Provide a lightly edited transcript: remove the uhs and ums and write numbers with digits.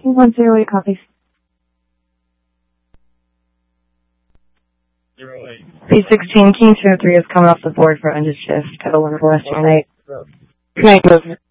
108 copies. 08. P16, King 203 is coming off the board for end of shift. Total 1 for Western 8. Good night, Joseph.